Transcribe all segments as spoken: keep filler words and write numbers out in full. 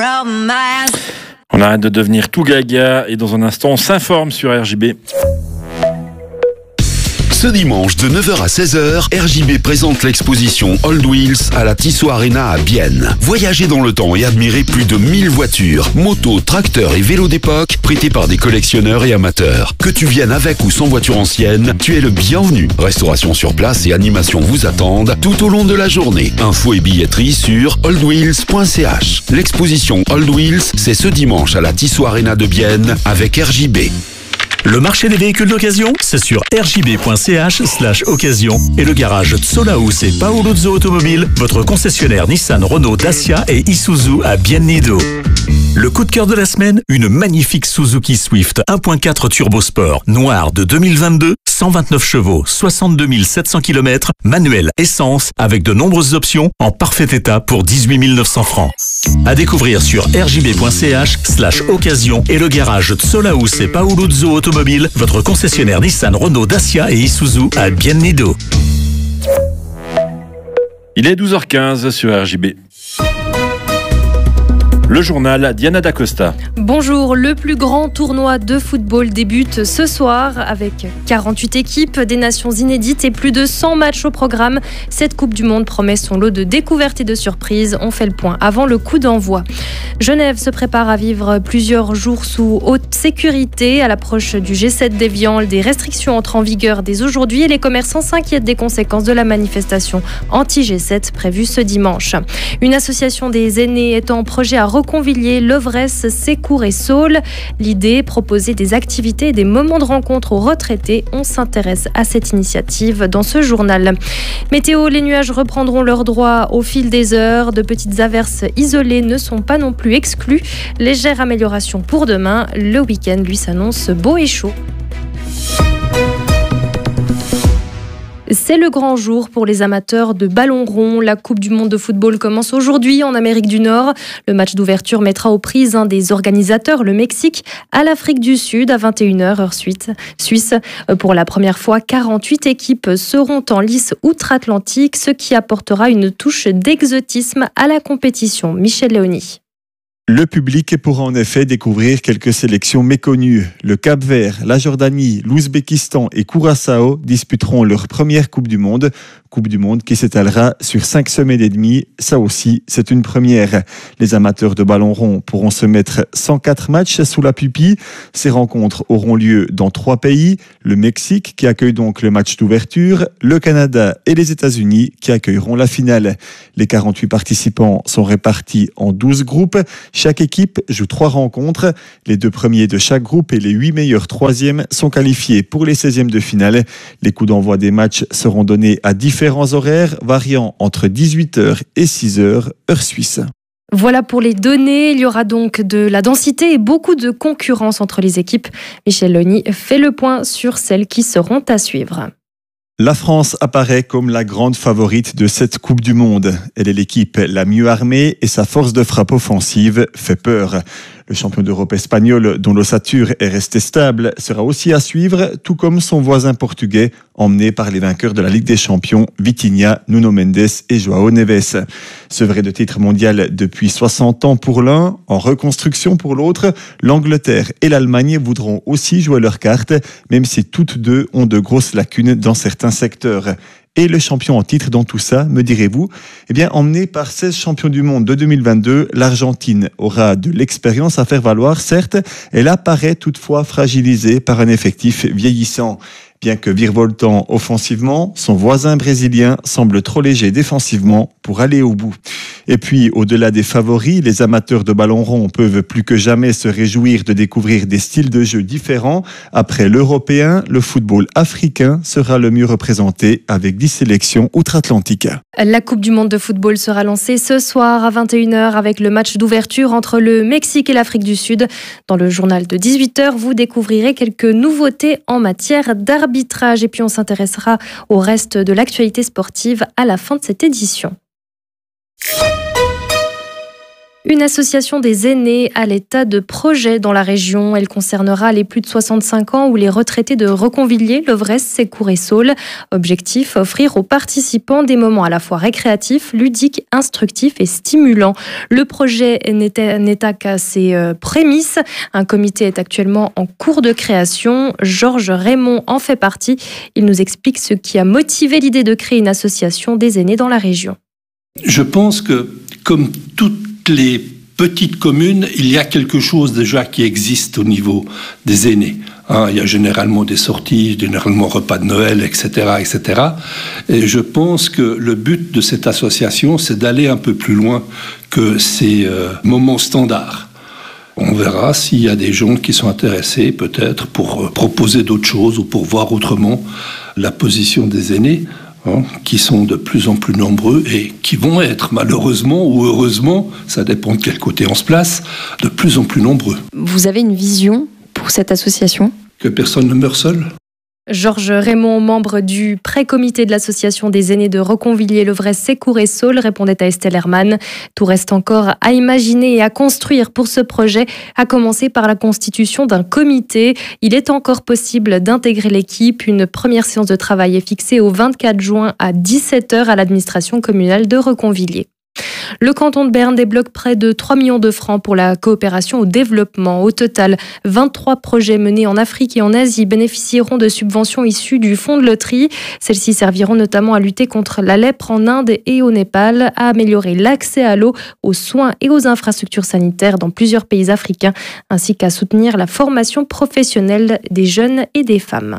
On arrête de devenir tout gaga et dans un instant on s'informe sur R J B. Ce dimanche de neuf heures à seize heures, R J B présente l'exposition Old Wheels à la Tissot Arena à Bienne. Voyagez dans le temps et admirez plus de mille voitures, motos, tracteurs et vélos d'époque prêtés par des collectionneurs et amateurs. Que tu viennes avec ou sans voiture ancienne, tu es le bienvenu. Restauration sur place et animation vous attendent tout au long de la journée. Infos et billetterie sur old wheels point c h. L'exposition Old Wheels, c'est ce dimanche à la Tissot Arena de Bienne avec R J B. Le marché des véhicules d'occasion, c'est sur r j b point c h slash occasion et le garage Tsolaus et Paoluzzo Automobile, votre concessionnaire Nissan, Renault, Dacia et Isuzu à Biennido. Le coup de cœur de la semaine, une magnifique Suzuki Swift un point quatre Turbo Sport, noire de deux mille vingt-deux, cent vingt-neuf chevaux, soixante-deux mille sept cents kilomètres, manuel essence, avec de nombreuses options, en parfait état pour dix-huit mille neuf cents francs. À découvrir sur r j b point c h slash occasion et le garage Tsolaus et Paoluzzo Automobile, votre concessionnaire Nissan, Renault, Dacia et Isuzu à Biennido. Il est douze heures quinze sur R J B. Le journal, Diana D'Acosta. Bonjour, le plus grand tournoi de football débute ce soir avec quarante-huit équipes, des nations inédites et plus de cent matchs au programme. Cette Coupe du Monde promet son lot de découvertes et de surprises. On fait le point avant le coup d'envoi. Genève se prépare à vivre plusieurs jours sous haute sécurité. À l'approche du G sept d'Évian, des restrictions entrent en vigueur dès aujourd'hui et les commerçants s'inquiètent des conséquences de la manifestation anti-G sept prévue ce dimanche. Une association des aînés est en projet à Convilier, Levresse, Sécourt et Saules. L'idée, proposer des activités et des moments de rencontre aux retraités. On s'intéresse à cette initiative dans ce journal. Météo, les nuages reprendront leur droit au fil des heures. De petites averses isolées ne sont pas non plus exclues. Légère amélioration pour demain. Le week-end, lui, s'annonce beau et chaud. C'est le grand jour pour les amateurs de ballon rond. La Coupe du Monde de football commence aujourd'hui en Amérique du Nord. Le match d'ouverture mettra aux prises un des organisateurs, le Mexique, à l'Afrique du Sud à vingt et une heures, heure suisse. Pour la première fois, quarante-huit équipes seront en lice outre-Atlantique, ce qui apportera une touche d'exotisme à la compétition. Michel Léoni. Le public pourra en effet découvrir quelques sélections méconnues. Le Cap-Vert, la Jordanie, l'Ouzbékistan et Curaçao disputeront leur première Coupe du Monde. Coupe du Monde qui s'étalera sur cinq semaines et demie. Ça aussi, c'est une première. Les amateurs de ballon rond pourront se mettre cent quatre matchs sous la pupille. Ces rencontres auront lieu dans trois pays. Le Mexique qui accueille donc le match d'ouverture, le Canada et les États-Unis qui accueilleront la finale. Les quarante-huit participants sont répartis en douze groupes. Chaque équipe joue trois rencontres. Les deux premiers de chaque groupe et les huit meilleurs troisièmes sont qualifiés pour les seizièmes de finale. Les coups d'envoi des matchs seront donnés à différents horaires, variant entre dix-huit heures et six heures, heure suisse. Voilà pour les données. Il y aura donc de la densité et beaucoup de concurrence entre les équipes. Michel Léoni fait le point sur celles qui seront à suivre. La France apparaît comme la grande favorite de cette Coupe du Monde. Elle est l'équipe la mieux armée et sa force de frappe offensive fait peur. Le champion d'Europe espagnol, dont l'ossature est restée stable, sera aussi à suivre, tout comme son voisin portugais, emmené par les vainqueurs de la Ligue des Champions, Vitinha, Nuno Mendes et João Neves. Sevré de titre mondial depuis soixante ans pour l'un, en reconstruction pour l'autre, l'Angleterre et l'Allemagne voudront aussi jouer leurs cartes, même si toutes deux ont de grosses lacunes dans certains secteurs. Et le champion en titre dans tout ça, me direz-vous? Eh bien, emmené par seize champions du monde de deux mille vingt-deux, l'Argentine aura de l'expérience à faire valoir, certes. Elle apparaît toutefois fragilisée par un effectif vieillissant. Bien que virevoltant offensivement, son voisin brésilien semble trop léger défensivement pour aller au bout. Et puis, au-delà des favoris, les amateurs de ballon rond peuvent plus que jamais se réjouir de découvrir des styles de jeu différents. Après l'européen, le football africain sera le mieux représenté avec dix sélections outre-Atlantique. La Coupe du Monde de football sera lancée ce soir à vingt et une heures avec le match d'ouverture entre le Mexique et l'Afrique du Sud. Dans le journal de dix-huit heures, vous découvrirez quelques nouveautés en matière d'arbitrage. Et puis on s'intéressera au reste de l'actualité sportive à la fin de cette édition. Une association des aînés à l'état de projet dans la région. Elle concernera les plus de soixante-cinq ans ou les retraités de Reconvilier, Lovresse, Sécourt et Saules. Objectif, offrir aux participants des moments à la fois récréatifs, ludiques, instructifs et stimulants. Le projet n'est qu'à ses prémices. Un comité est actuellement en cours de création. Georges Raymond en fait partie. Il nous explique ce qui a motivé l'idée de créer une association des aînés dans la région. Je pense que, comme toutes les petites communes, il y a quelque chose déjà qui existe au niveau des aînés. Hein, il y a généralement des sorties, généralement repas de Noël, et cetera, et cetera. Et je pense que le but de cette association, c'est d'aller un peu plus loin que ces euh, moments standards. On verra s'il y a des gens qui sont intéressés, peut-être, pour euh, proposer d'autres choses ou pour voir autrement la position des aînés. Hein, qui sont de plus en plus nombreux et qui vont être, malheureusement ou heureusement, ça dépend de quel côté on se place, de plus en plus nombreux. Vous avez une vision pour cette association ? Que personne ne meure seul. Georges Raymond, membre du pré-comité de l'association des aînés de Reconvilier, Lovresse, Sécourt et Saules, répondait à Estelle Hermann. Tout reste encore à imaginer et à construire pour ce projet, à commencer par la constitution d'un comité. Il est encore possible d'intégrer l'équipe. Une première séance de travail est fixée au vingt-quatre juin à dix-sept heures à l'administration communale de Reconvilier. Le canton de Berne débloque près de trois millions de francs pour la coopération au développement. Au total, vingt-trois projets menés en Afrique et en Asie bénéficieront de subventions issues du fonds de loterie. Celles-ci serviront notamment à lutter contre la lèpre en Inde et au Népal, à améliorer l'accès à l'eau, aux soins et aux infrastructures sanitaires dans plusieurs pays africains, ainsi qu'à soutenir la formation professionnelle des jeunes et des femmes.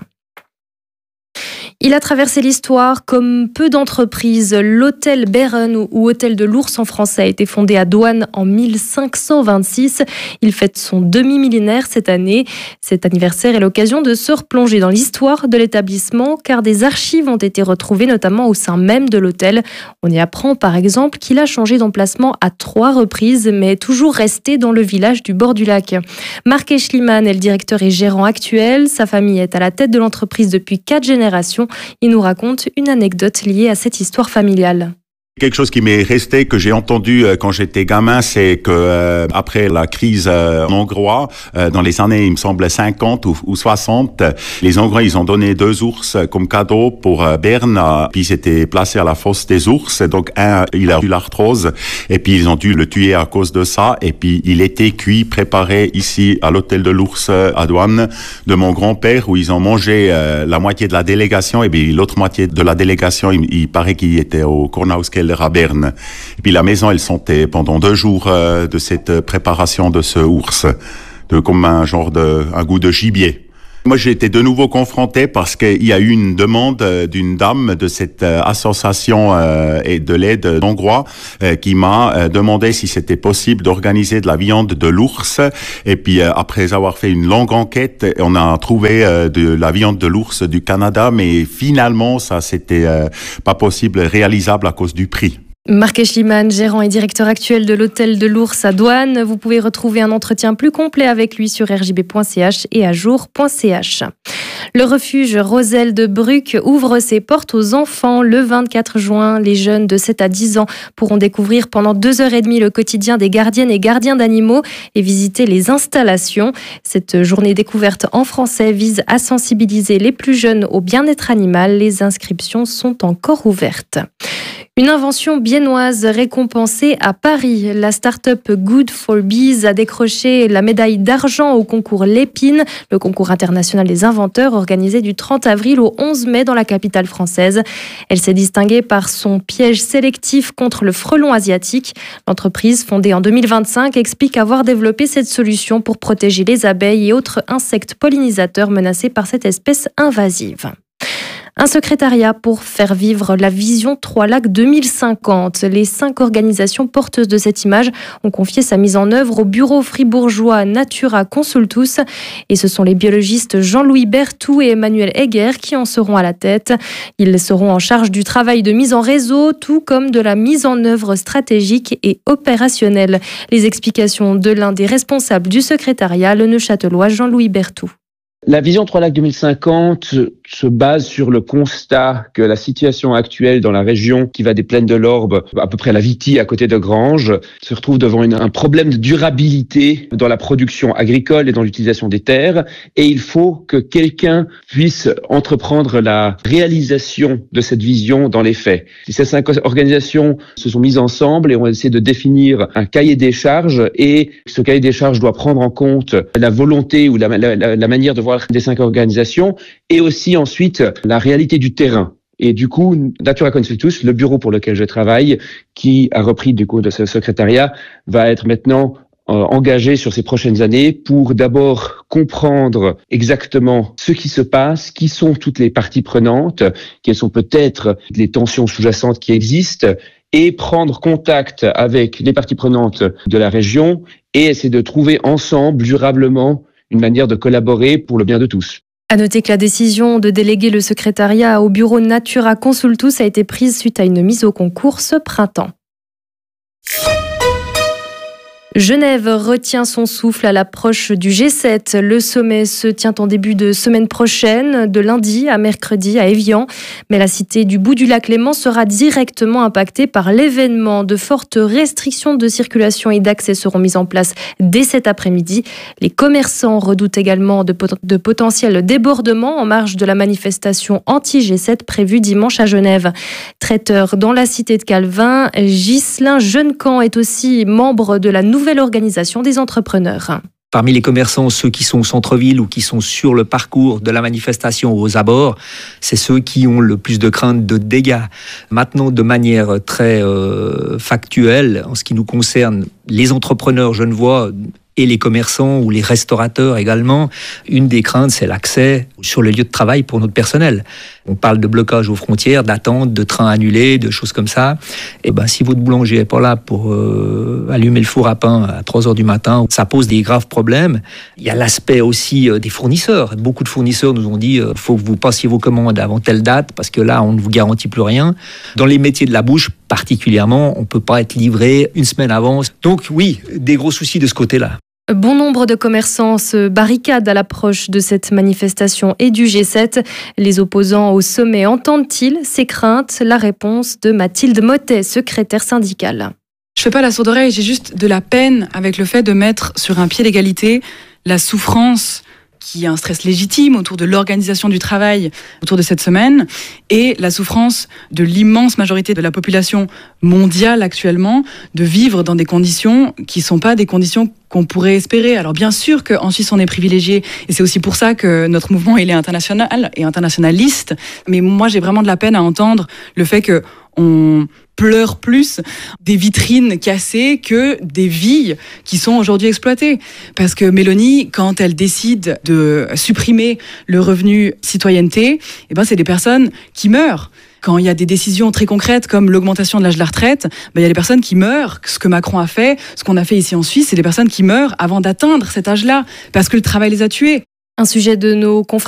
Il a traversé l'histoire comme peu d'entreprises. L'hôtel Beren ou hôtel de l'Ours en français a été fondé à Douane en mille cinq cent vingt-six. Il fête son demi-millénaire cette année. Cet anniversaire est l'occasion de se replonger dans l'histoire de l'établissement car des archives ont été retrouvées notamment au sein même de l'hôtel. On y apprend par exemple qu'il a changé d'emplacement à trois reprises mais est toujours resté dans le village du bord du lac. Marc Schliemann est le directeur et gérant actuel. Sa famille est à la tête de l'entreprise depuis quatre générations. Il nous raconte une anecdote liée à cette histoire familiale. Quelque chose qui m'est resté, que j'ai entendu quand j'étais gamin, c'est que euh, après la crise euh, hongroise, euh, dans les années, il me semble, cinquante ou, ou soixante, les Hongrois, ils ont donné deux ours comme cadeau pour euh, Berne, euh, puis ils étaient placés à la fosse des ours, donc un, il a eu l'arthrose, et puis ils ont dû le tuer à cause de ça, et puis il était cuit, préparé ici à l'hôtel de l'Ours à Douane, de mon grand-père, où ils ont mangé euh, la moitié de la délégation, et puis l'autre moitié de la délégation, il, il paraît qu'il était au Kornhauskeller à Berne. Et puis la maison, elle sentait pendant deux jours euh, de cette préparation de ce ours, de, comme un genre de, un goût de gibier. Moi, j'ai été de nouveau confronté parce qu'il y a eu une demande d'une dame de cette association euh, et de l'aide hongroise euh, qui m'a euh, demandé si c'était possible d'organiser de la viande de l'ours. Et puis, euh, après avoir fait une longue enquête, on a trouvé euh, de la viande de l'ours du Canada, mais finalement, ça, c'était euh, pas possible, réalisable à cause du prix. Marc Schliemann, gérant et directeur actuel de l'hôtel de l'Ours à Douane. Vous pouvez retrouver un entretien plus complet avec lui sur r j b point c h et ajour point c h. Le refuge Roselle de Bruck ouvre ses portes aux enfants le vingt-quatre juin. Les jeunes de sept à dix ans pourront découvrir pendant deux heures et demie le quotidien des gardiennes et gardiens d'animaux et visiter les installations. Cette journée découverte en français vise à sensibiliser les plus jeunes au bien-être animal. Les inscriptions sont encore ouvertes. Une invention biennoise récompensée à Paris. La start-up Good for Bees a décroché la médaille d'argent au concours Lépine, le concours international des inventeurs organisé du trente avril au onze mai dans la capitale française. Elle s'est distinguée par son piège sélectif contre le frelon asiatique. L'entreprise, fondée en deux mille vingt-cinq, explique avoir développé cette solution pour protéger les abeilles et autres insectes pollinisateurs menacés par cette espèce invasive. Un secrétariat pour faire vivre la vision Trois Lacs deux mille cinquante. Les cinq organisations porteuses de cette image ont confié sa mise en œuvre au bureau fribourgeois Natura Consultus. Et ce sont les biologistes Jean-Louis Berthoud et Emmanuel Egger qui en seront à la tête. Ils seront en charge du travail de mise en réseau, tout comme de la mise en œuvre stratégique et opérationnelle. Les explications de l'un des responsables du secrétariat, le Neuchâtelois Jean-Louis Berthoud. La vision Trois Lacs deux mille cinquante se base sur le constat que la situation actuelle dans la région qui va des plaines de l'Orbe à peu près à la Vitie à côté de Granges se retrouve devant une, un problème de durabilité dans la production agricole et dans l'utilisation des terres, et il faut que quelqu'un puisse entreprendre la réalisation de cette vision dans les faits. Et ces cinq organisations se sont mises ensemble et ont essayé de définir un cahier des charges, et ce cahier des charges doit prendre en compte la volonté ou la, la, la, la manière de voir des cinq organisations, et aussi ensuite la réalité du terrain. Et du coup, Natura Consultus, le bureau pour lequel je travaille, qui a repris du coup de ce secrétariat, va être maintenant euh, engagé sur ces prochaines années pour d'abord comprendre exactement ce qui se passe, qui sont toutes les parties prenantes, quelles sont peut-être les tensions sous-jacentes qui existent, et prendre contact avec les parties prenantes de la région et essayer de trouver ensemble durablement une manière de collaborer pour le bien de tous. À noter que la décision de déléguer le secrétariat au bureau Natura Consultus a été prise suite à une mise au concours ce printemps. Genève retient son souffle à l'approche du G sept. Le sommet se tient en début de semaine prochaine, de lundi à mercredi à Évian. Mais la cité du bout du lac Léman sera directement impactée par l'événement. De fortes restrictions de circulation et d'accès seront mises en place dès cet après-midi. Les commerçants redoutent également de, pot- de potentiels débordements en marge de la manifestation anti-G sept prévue dimanche à Genève. Traiteur dans la cité de Calvin, Ghislain Jeunecamp est aussi membre de la nouvelle nouvelle organisation des entrepreneurs. Parmi les commerçants, ceux qui sont au centre-ville ou qui sont sur le parcours de la manifestation aux abords, c'est ceux qui ont le plus de crainte de dégâts. Maintenant, de manière très euh, factuelle, en ce qui nous concerne, les entrepreneurs genevois et les commerçants ou les restaurateurs également, une des craintes, c'est l'accès sur le lieu de travail pour notre personnel. On parle de blocage aux frontières, d'attente, de trains annulés, de choses comme ça. Et ben, si votre boulanger n'est pas là pour euh, allumer le four à pain à trois heures du matin, ça pose des graves problèmes. Il y a l'aspect aussi euh, des fournisseurs. Beaucoup de fournisseurs nous ont dit il euh, faut que vous passiez vos commandes avant telle date, parce que là, on ne vous garantit plus rien. Dans les métiers de la bouche, particulièrement, on ne peut pas être livré une semaine avant. Donc oui, des gros soucis de ce côté-là. Bon nombre de commerçants se barricadent à l'approche de cette manifestation et du G sept. Les opposants au sommet entendent-ils ces craintes? La réponse de Mathilde Mottet, secrétaire syndicale. Je fais pas la sourde oreille, j'ai juste de la peine avec le fait de mettre sur un pied d'égalité la souffrance qui est un stress légitime autour de l'organisation du travail autour de cette semaine, et la souffrance de l'immense majorité de la population mondiale actuellement de vivre dans des conditions qui ne sont pas des conditions qu'on pourrait espérer. Alors bien sûr qu'en Suisse on est privilégié, et c'est aussi pour ça que notre mouvement il est international et internationaliste, mais moi j'ai vraiment de la peine à entendre le fait que on pleure plus des vitrines cassées que des vies qui sont aujourd'hui exploitées. Parce que Mélanie, quand elle décide de supprimer le revenu citoyenneté, eh ben c'est des personnes qui meurent. Quand il y a des décisions très concrètes comme l'augmentation de l'âge de la retraite, ben il y a des personnes qui meurent. Ce que Macron a fait, ce qu'on a fait ici en Suisse, c'est des personnes qui meurent avant d'atteindre cet âge-là, parce que le travail les a tués. Un sujet de nos confrères